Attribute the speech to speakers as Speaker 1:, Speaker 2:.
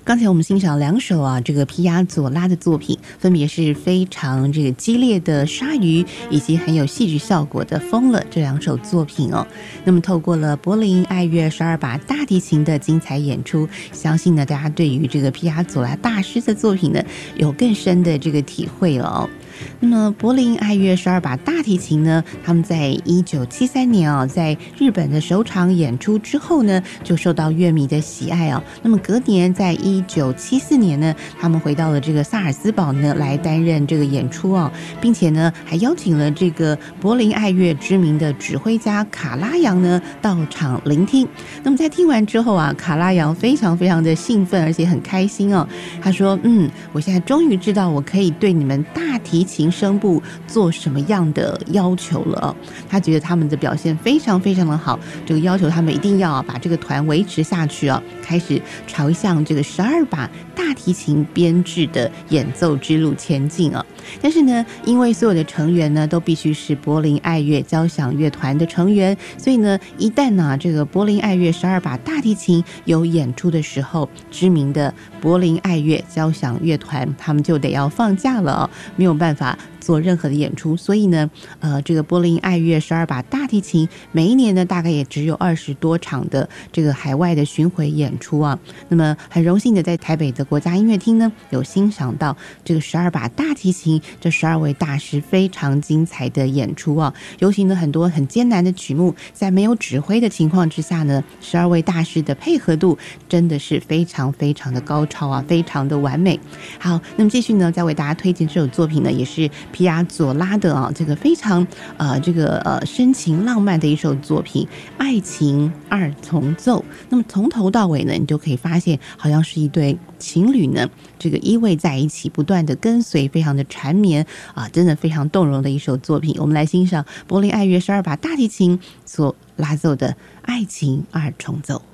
Speaker 1: 刚才我们欣赏两首这个皮亚佐拉的作品，分别是非常这个激烈的鲨鱼，以及很有戏剧效果的疯了这两首作品哦。那么透过了柏林爱乐12把大提琴的精彩演出，相信呢大家对于这个皮亚佐拉大师的作品呢有更深的这个体会了哦。那么柏林爱乐12把大提琴呢，他们在1973年在日本的首场演出之后呢，就受到乐迷的喜爱哦。那么隔年在1974年呢，他们回到了这个萨尔斯堡呢来担任这个演出哦，并且呢还邀请了这个柏林爱乐知名的指挥家卡拉扬呢到场聆听。那么在听完之后卡拉扬非常非常的兴奋，而且很开心哦。他说我现在终于知道我可以对你们大提琴声部做什么样的要求了哦。他觉得他们的表现非常非常的好，这个要求他们一定要把这个团维持下去哦，开始朝向这个12把大提琴编制的演奏之路前进哦。但是呢，因为所有的成员呢都必须是柏林爱乐交响乐团的成员，所以呢，一旦这个柏林爱乐12把大提琴有演出的时候，知名的柏林爱乐交响乐团他们就得要放假了哦，没有办法做任何的演出。所以呢，这个柏林爱乐12把大提琴每一年呢大概也只有20多场的这个海外的巡回演出啊。那么很荣幸的在台北的国家音乐厅呢有欣赏到这个12把大提琴这12位大师非常精彩的演出啊。尤其呢很多很艰难的曲目，在没有指挥的情况之下呢，12位大师的配合度真的是非常非常的高超啊，非常的完美。好，那么继续呢再为大家推荐这首作品呢，也是皮亚佐拉的这个非常深情浪漫的一首作品《爱情二重奏》。那么从头到尾呢，你就可以发现好像是一对情侣呢，这个依偎在一起，不断的跟随，非常的缠绵真的非常动容的一首作品。我们来欣赏柏林爱乐12把大提琴所拉奏的《爱情二重奏》。